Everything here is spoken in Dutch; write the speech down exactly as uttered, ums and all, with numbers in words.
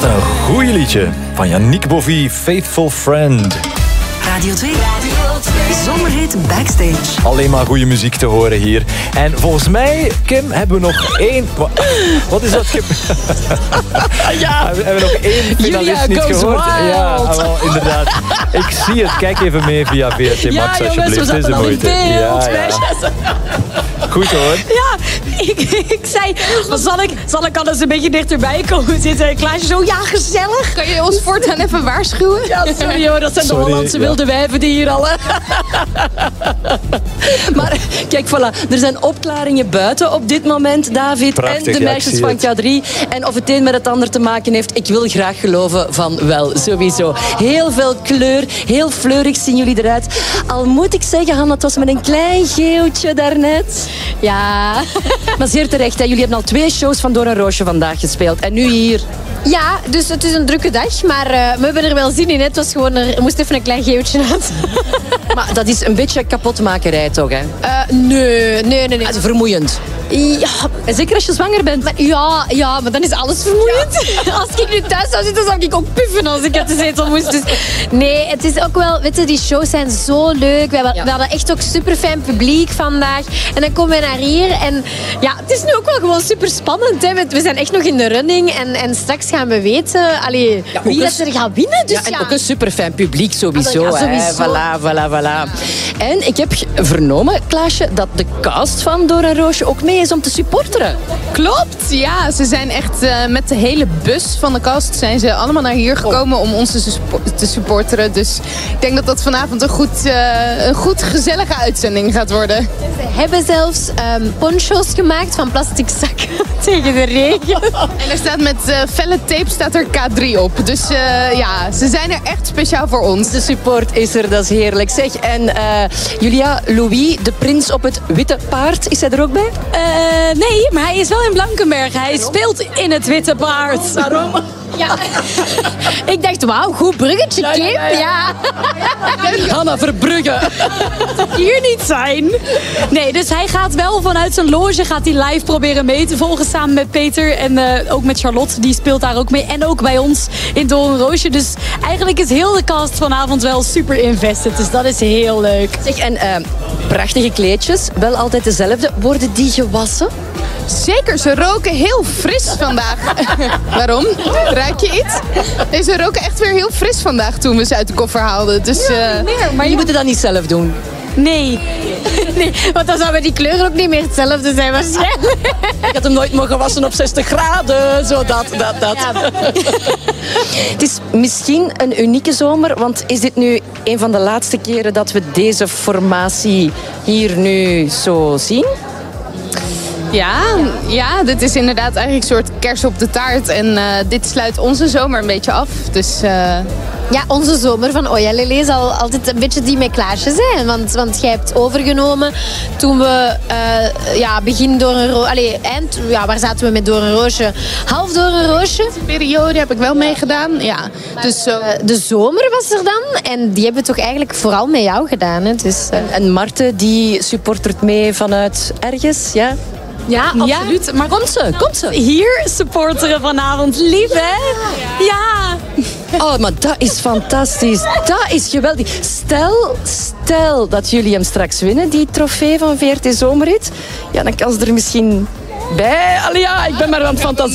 Wat een goed liedje van Yannick Bovy, Faithful Friend. Radio twee. Zomerhit Backstage. Alleen maar goede muziek te horen hier. En volgens mij, Kim, hebben we nog één... Wat is dat, Kim? Ja, we hebben nog één finalist niet gehoord. Wild. Ja, wel, inderdaad. Ik zie het. Kijk even mee via V R T Max, ja, alsjeblieft. Jongens, we Het is de al in moeite. beeld, Ja, ja. Goed hoor. Ja, ik, ik zei, zal ik, zal ik al eens een beetje dichterbij komen zitten? Klaasje zo, ja, gezellig. Kan je ons voortaan even waarschuwen? Ja, sorry hoor, dat zijn Sorry, de Hollandse ja. wilde wijven die hier al... Maar kijk, voilà, er zijn opklaringen buiten op dit moment, David. Prachtig, en de ja, ik meisjes zie van het. K drie. En of het een met het ander te maken heeft, ik wil graag geloven van wel, sowieso. Heel veel kleur, heel fleurig zien jullie eruit. Al moet ik zeggen, Hanna, het was met een klein geeuwtje daarnet. Ja. Maar zeer terecht, hè. Jullie hebben al twee shows van Door een Roosje vandaag gespeeld. En nu hier. Ja, dus het is een drukke dag, maar uh, we hebben er wel zin in. Hè. Het was gewoon, er, er moest even een klein geeuwtje uit. Maar dat is een beetje kapotmakerij toch, hè? Uh, nee, nee, nee. nee. Dat is vermoeiend. Ja, En zeker als je zwanger bent. maar, ja, ja, maar dan is alles vermoeiend. Als ik nu thuis zou zitten, zou ik ook puffen als ik uit de zetel moest. Dus nee, het is ook wel... Weet je, die shows zijn zo leuk. We hebben, Ja. we hadden echt ook super fijn publiek vandaag. En dan komen we naar hier. En ja, het is nu ook wel gewoon super spannend. Hè. We, we zijn echt nog in de running. En, en straks gaan we weten allee, Ja, wie ook dat een- er gaat winnen. Dus Ja, en ja. ook een superfijn publiek sowieso. Ah, ja, hè. sowieso. Voilà, voilà, voilà. En ik heb vernomen, Klaasje, dat de cast van Door een Roosje ook mee is om te supporteren. Klopt, ja. Ze zijn echt uh, met de hele bus van de cast zijn ze allemaal naar hier gekomen om ons te, suppo- te supporteren. Dus ik denk dat dat vanavond een goed, uh, een goed gezellige uitzending gaat worden. We hebben zelfs um, poncho's gemaakt van plastic zakken tegen de regen. En er staat met uh, felle tape staat er K drie op. Dus uh, ja, ze zijn er echt speciaal voor ons. De support is er, dat is heerlijk. Zeg, en uh, Julia, Louis, de prins op het witte paard, is hij er ook bij? Uh, nee, maar hij is wel in Blankenberg. Hij speelt in het Witte Paard. Waarom? Ja. Ik dacht, wauw, goed bruggetje, Kim. ja, ja. Ja. Hanna Verbrugge. Hier niet zijn. Nee, dus hij gaat wel vanuit zijn loge gaat hij live proberen mee te volgen samen met Peter. En uh, ook met Charlotte, die speelt daar ook mee. En ook bij ons in Door een Roosje. Dus eigenlijk is heel de cast vanavond wel super invested. Dus dat is heel leuk. Zeg, en uh, prachtige kleedjes, wel altijd dezelfde. Worden die gewassen? Zeker, ze roken heel fris vandaag. Waarom? Ruik je iets? Nee, ze roken echt weer heel fris vandaag toen we ze uit de koffer haalden. Dus, uh, Maar je moet het dan niet zelf doen. Nee. Nee, want dan zouden die kleuren ook niet meer hetzelfde zijn waarschijnlijk. Ik had hem nooit mogen wassen op zestig graden. Zo dat, dat, dat. Het is misschien een unieke zomer, want is dit nu een van de laatste keren dat we deze formatie hier nu zo zien? Ja, ja, dit is inderdaad eigenlijk een soort kers op de taart. En uh, dit sluit onze zomer een beetje af. Dus uh, Ja, onze zomer van Oja Lele zal altijd een beetje die met Klaasje zijn. Want, want jij hebt overgenomen toen we uh, ja, begin door een roosje... Allee, eind... Ja, waar zaten we met Door een Roosje? Half Door een Roosje. die periode heb ik wel meegedaan. Ja, dus zo. Uh, de zomer was er dan. En die hebben we toch eigenlijk vooral met jou gedaan. Hè? Dus, uh... En Marten, die supportert mee vanuit ergens, ja? Ja, absoluut. Maar Komt ze, komt ze. hier supporteren vanavond. Lief, hè? Ja. Oh, maar dat is fantastisch. Dat is geweldig. Stel, stel dat jullie hem straks winnen, die trofee van V R T Zomerhit. Ja, dan kan ze er misschien bij. Allee, ja, ik ben maar aan het fantaseren.